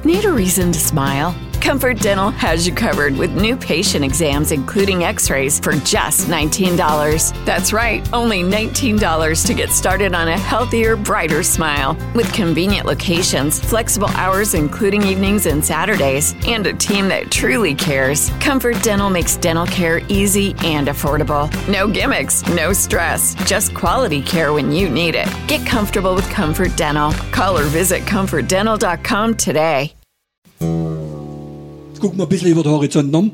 Need a reason to smile? Comfort Dental has you covered with new patient exams, including x-rays, for just $19. That's right, only $19 to get started on a healthier, brighter smile. With convenient locations, flexible hours including evenings and Saturdays, and a team that truly cares, Comfort Dental makes dental care easy and affordable. No gimmicks, no stress, just quality care when you need it. Get comfortable with Comfort Dental. Call or visit comfortdental.com today. Jetzt gucken wir ein bisschen über den Horizont um.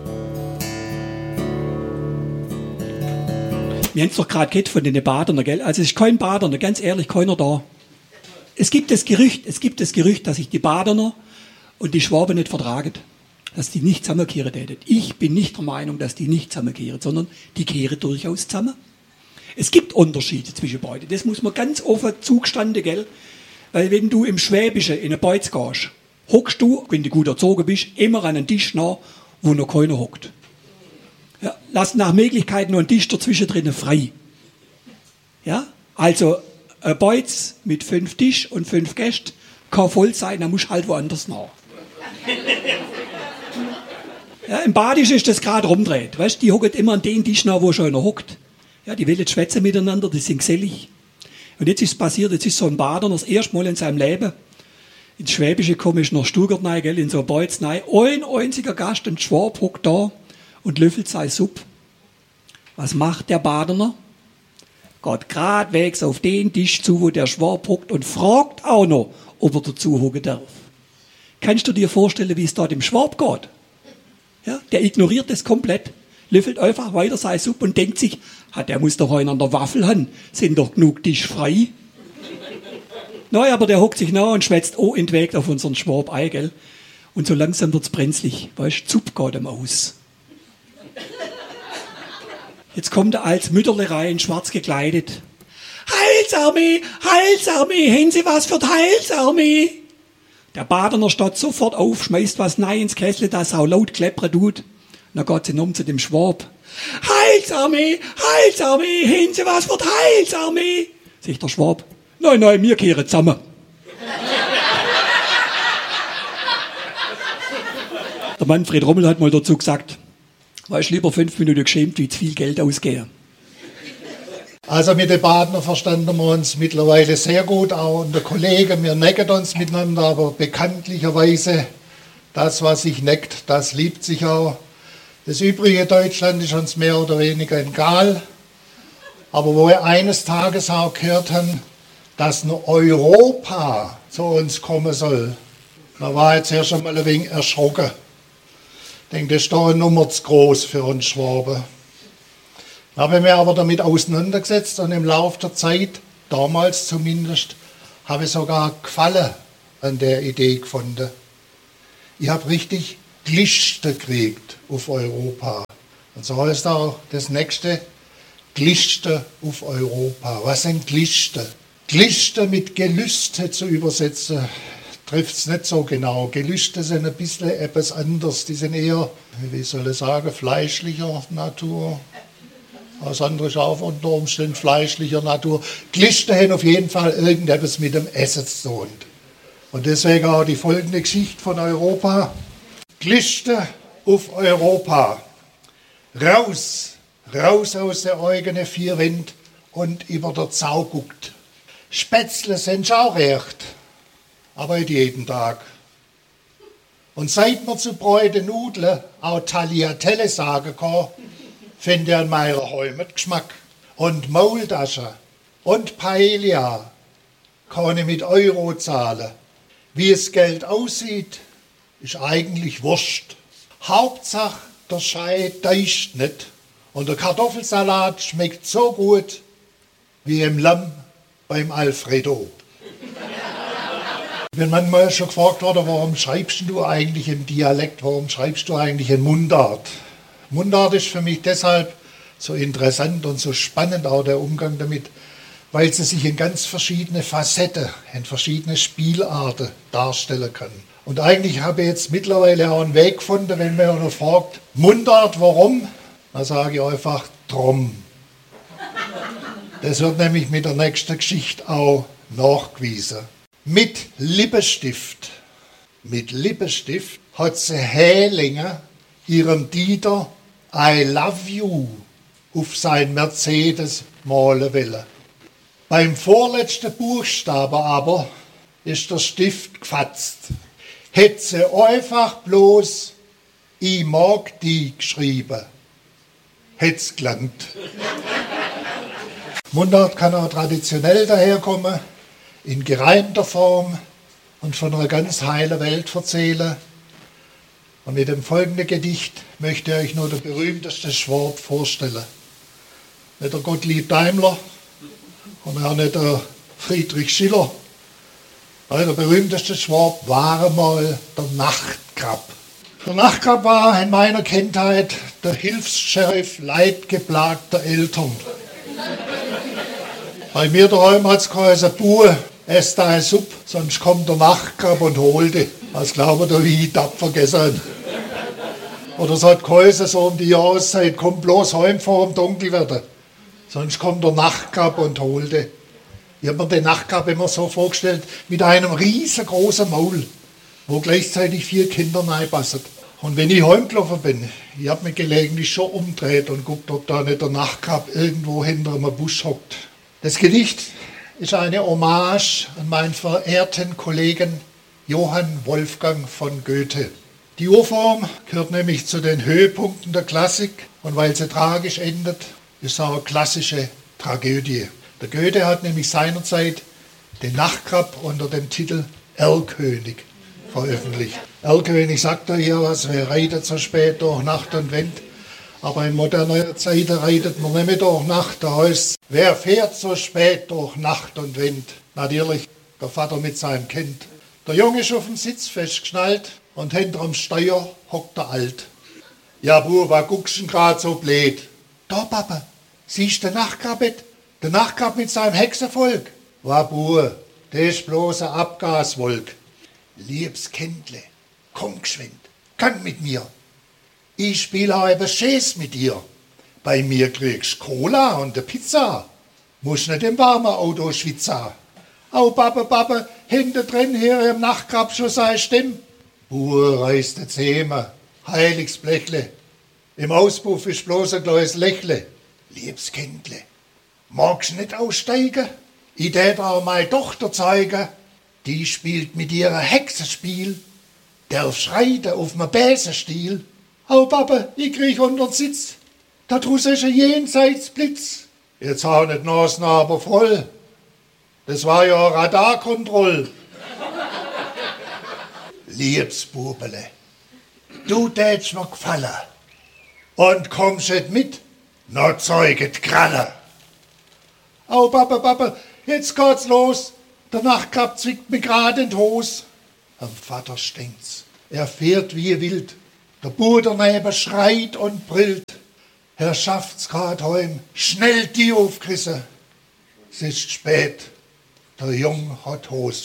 Wir haben es doch gerade gehört von den Badern, gell? Also es ist kein Badener, ganz ehrlich, keiner da. Es gibt das Gerücht, dass sich die Badener und die Schwaben nicht vertragen. Dass die nicht zusammenkehren täten. Ich bin nicht der Meinung, dass die nicht zusammenkehren, sondern die kehren durchaus zusammen. Es gibt Unterschiede zwischen beiden. Das muss man ganz offen zugestanden, gell? Weil wenn du im Schwäbischen in eine Beiz gehst, hockst du, wenn du gut erzogen bist, immer an einen Tisch nach, wo noch keiner hockt. Ja, lass nach Möglichkeit noch einen Tisch dazwischen drinnen frei. Ja, also ein Beiz mit 5 Tisch und 5 Gästen kann voll sein, dann musst du halt woanders nach. Ja, im Badisch ist das gerade rumdreht. Weißt, die hocken immer an den Tisch nach, wo schon einer hockt. Ja, die wollen schwätzen miteinander, die sind gesellig. Und jetzt ist es passiert, jetzt ist so ein Badener das erste Mal in seinem Leben ins Schwäbische gekommen, ist nach Stuttgart rein, gell, in so ein Beiz rein. Ein einziger Gast, ein Schwab, hockt da und löffelt seine Suppe. Was macht der Badener? Geht gradwegs auf den Tisch zu, wo der Schwab hockt und fragt auch noch, ob er dazu hocken darf. Kannst du dir vorstellen, wie es da dem Schwab geht? Ja, der ignoriert das komplett, löffelt einfach weiter seine Suppe und denkt sich, der muss doch einen an der Waffel haben, sind doch genug Tisch frei. Nein, aber der hockt sich nach und schwätzt entwegt auf unseren Schwab ein, gell? Und so langsam wird's brenzlig, weißt, Zupp geht ihm aus. Jetzt kommt er als Mütterle rein, schwarz gekleidet. Heilsarmee, Heilsarmee, haben Sie was für die Heilsarmee? Der Badener steht sofort auf, schmeißt was rein ins Kessel, das auch laut kleppern tut. Dann geht sie um zu dem Schwab. Heilsarmee, Heilsarmee, haben Sie was für die Heilsarmee? Sagt der Schwab. Nein, wir kehren zusammen. Der Manfred Rommel hat mal dazu gesagt, weißt, lieber 5 Minuten geschämt, wie zu viel Geld ausgehen. Also mit den Badner verstanden wir uns mittlerweile sehr gut, auch unter Kollegen. Wir necken uns miteinander, aber bekanntlicherweise, das, was sich neckt, das liebt sich auch. Das übrige Deutschland ist uns mehr oder weniger egal. Aber wo wir eines Tages auch gehört haben, dass nur Europa zu uns kommen soll, da war jetzt erst einmal ein wenig erschrocken. Ich denke, das ist doch eine Nummer zu groß für uns Schwaben. Da habe ich mich aber damit auseinandergesetzt und im Laufe der Zeit, damals zumindest, habe ich sogar Gefallen an der Idee gefunden. Ich habe richtig Glichte gekriegt auf Europa. Und so heißt auch das nächste, Glichte auf Europa. Was sind Glichte? Glichte mit Gelüste zu übersetzen, trifft es nicht so genau. Gelüste sind ein bisschen etwas anders. Die sind eher, wie soll ich sagen, fleischlicher Natur. Das andere ist auch unter Umständen fleischlicher Natur. Glichte haben auf jeden Fall irgendetwas mit dem Essen zu tun. Und deswegen auch die folgende Geschichte von Europa. Glichte auf Europa. Raus aus der eigenen 4 Wände und über der Zau guckt. Spätzle sind schon auch recht, aber nicht jeden Tag. Und seit man zu bräute Nudeln auch Tagliatelle sagen kann, finde ich an meiner Heim Geschmack. Und Maultasche und Paella kann ich mit Euro zahlen. Wie das Geld aussieht, ist eigentlich wurscht. Hauptsache, der Schei täuscht nicht. Und der Kartoffelsalat schmeckt so gut wie im Lamm beim Alfredo. Ich bin manchmal schon gefragt worden, warum schreibst du eigentlich im Dialekt, warum schreibst du eigentlich in Mundart? Mundart ist für mich deshalb so interessant und so spannend, auch der Umgang damit, weil sie sich in ganz verschiedene Facetten, in verschiedene Spielarten darstellen kann. Und eigentlich habe ich jetzt mittlerweile auch einen Weg gefunden, wenn man noch fragt, Mundart, warum? Dann sage ich einfach, drum. Das wird nämlich mit der nächsten Geschichte auch nachgewiesen. Mit Lippenstift Mit Lippenstift hat sie Hählinge ihrem Dieter I love you auf sein Mercedes malen wollen. Beim vorletzten Buchstaben aber ist der Stift gefatzt. Hätte sie einfach bloß ich mag die geschrieben, hätt's gelangt. Mundart kann auch traditionell daherkommen, in gereimter Form und von einer ganz heilen Welt erzählen. Und mit dem folgenden Gedicht möchte ich euch nur den berühmtesten Schwab vorstellen. Nicht der Gottlieb Daimler und auch nicht der Friedrich Schiller. Nein, der berühmteste Schwab war einmal der Nachtkrab. Der Nachtkrab war in meiner Kindheit der Hilfs-Sheriff leidgeplagter Eltern. Bei mir daheim hat es geheißen, Bue, ess deine Suppe, sonst kommt der Nachtkrab und holt dich. Was glaubt ihr, wie ich tapfer gegessen? Oder es hat geheißen, so um die Jahreszeit, komm bloß heim vor dem Dunkelwerden, sonst kommt der Nachtkrab und holt dich. Ich habe mir den Nachtkrab immer so vorgestellt, mit einem riesengroßen Maul, wo gleichzeitig 4 Kinder reinpassen. Und wenn ich heimgelaufen bin, ich habe mich gelegentlich schon umgedreht und guckt, ob da nicht der Nachtkrab irgendwo hinter einem Busch hockt. Das Gedicht ist eine Hommage an meinen verehrten Kollegen Johann Wolfgang von Goethe. Die Urform gehört nämlich zu den Höhepunkten der Klassik und weil sie tragisch endet, ist es auch eine klassische Tragödie. Der Goethe hat nämlich seinerzeit den Nachtkrab unter dem Titel Erlkönig veröffentlicht. Erlkönig sagt er hier was, wer reitet so spät durch Nacht und Wind. Aber in moderner Zeit reitet man nicht mehr durch Nacht. Da heißt es, wer fährt so spät durch Nacht und Wind? Natürlich der Vater mit seinem Kind. Der Junge ist auf dem Sitz festgeschnallt und hinterm Steuer hockt der Alt. Ja, Bub, was guckst du denn grad so blöd? Da, Papa, siehst du den Nachtkrab? Der Nachtkrab mit seinem Hexenvolk. Wa, Bub, das ist bloß eine Abgaswolk. Liebes Kindle, komm geschwind, komm mit mir. Ich spiele halbe Schäß mit dir. Bei mir kriegst Cola und eine Pizza. Muss nicht im warmen Auto schwitzen. Au, Papa, hinten drin hier im Nachtkrab schon sei Stimme. Buhr reißt die Zähme, heiliges Blechle. Im Auspuff ist bloß ein kleines Lächle. Liebes Kindle, magst nicht aussteigen? Ich tät auch meine Tochter zeigen. Die spielt mit ihrer Hexenspiel. Darf reiten auf dem Besenstiel. Au, Papa, ich krieg unter den Sitz. Da draussen ist ein Jenseitsblitz. Jetzt hau nicht Nasen aber voll. Das war ja Radarkontroll. Liebes Bubele, du tätst mir gefallen. Und kommst nicht mit, noch zeuget Kralle. Au, Papa, jetzt geht's los. Der Nachtkrab zwickt mir grad in die Hose. Am Vater stinkt's. Er fährt wie wild. Der Bub daneben schreit und brillt. Er schafft's grad heim. Schnell die aufgerissen. Es ist spät. Der Jung hat Hose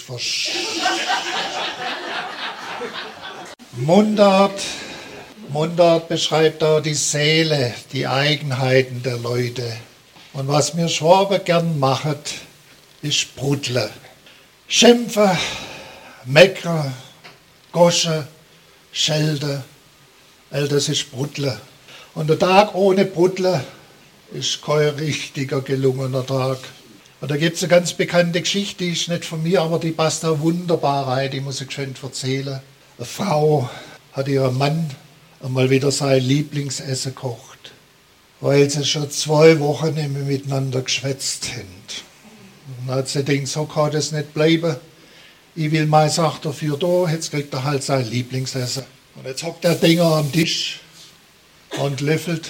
Mundart beschreibt da die Seele, die Eigenheiten der Leute. Und was mir Schwaben gern machet, ist Brudle. Schimpfe, meckere, gosche, schelde, all das ist Brudle. Und der Tag ohne Brudle ist kein richtiger gelungener Tag. Und da gibt es eine ganz bekannte Geschichte, die ist nicht von mir, aber die passt da wunderbar rein, die muss ich schön erzählen. Eine Frau hat ihrem Mann einmal wieder sein Lieblingsessen gekocht, weil sie schon 2 Wochen nicht mehr miteinander geschwätzt haben. Dann hat sie gedacht, so kann das nicht bleiben. Ich will meine Sache dafür da, jetzt kriegt er halt sein Lieblingsessen. Und jetzt hockt der Dinger am Tisch und löffelt,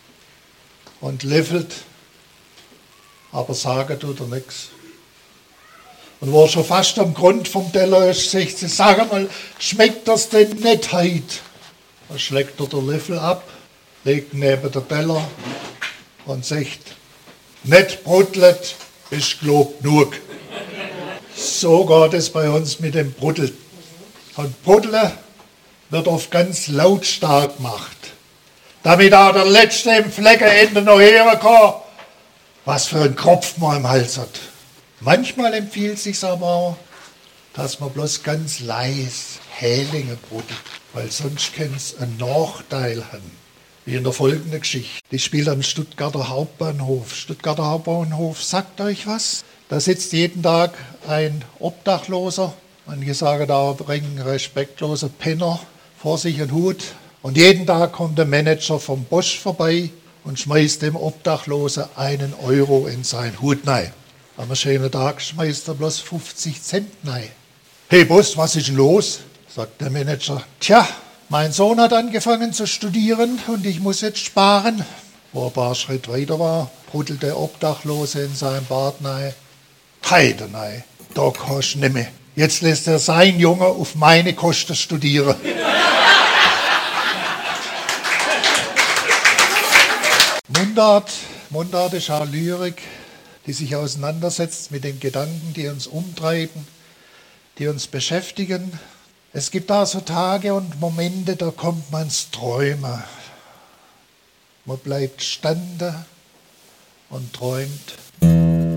aber sagen tut er nichts. Und wo er schon fast am Grund vom Teller ist, sagt sie, sag mal, schmeckt das denn nicht heut? Dann schlägt er den Löffel ab, legt neben den Teller und sagt, nicht brudelt, ist glaub genug. So geht es bei uns mit dem Bruddeln. Und Bruddeln wird oft ganz lautstark gemacht, damit auch der Letzte im Fleckenende noch hören kann, was für ein Kropf man im Hals hat. Manchmal empfiehlt es sich aber auch, dass man bloß ganz leis Hälinge bruddelt, weil sonst kann es einen Nachteil haben. Wie in der folgenden Geschichte. Die spielt am Stuttgarter Hauptbahnhof. Stuttgarter Hauptbahnhof sagt euch was? Da sitzt jeden Tag ein Obdachloser, manche sagen da ein respektloser Penner, vor sich einen Hut. Und jeden Tag kommt der Manager vom Bosch vorbei und schmeißt dem Obdachlosen 1 Euro in seinen Hut rein. Am schönen Tag schmeißt er bloß 50 Cent rein. Hey Boss, was ist denn los? Sagt der Manager. Tja, mein Sohn hat angefangen zu studieren und ich muss jetzt sparen. Wo ein paar Schritte weiter war, bruddelt der Obdachlose in seinem Bart rein. Heide nein, da kannst du nicht mehr. Jetzt lässt er sein Junge auf meine Kosten studieren. Mundart ist auch Lyrik, die sich auseinandersetzt mit den Gedanken, die uns umtreiben, die uns beschäftigen. Es gibt da so Tage und Momente, da kommt man ins Träumen. Man bleibt stande und träumt.